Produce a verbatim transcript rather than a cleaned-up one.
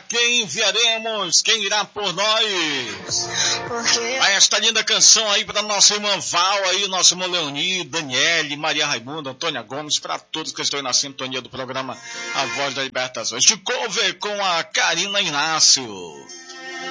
quem enviaremos? Quem irá por nós? Porque... Aí esta linda canção aí para nossa irmã Val, aí, nossa irmã Leoni, Daniele, Maria Raimundo, Antônia Gomes, para todos que estão aí na sintonia do programa A Voz da Libertação. Este cover com a Karina Inácio.